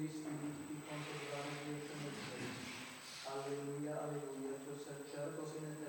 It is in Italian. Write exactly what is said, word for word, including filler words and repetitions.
così spiriti di contemplare Dio come Alleluia, alleluia, tu sei certo se ne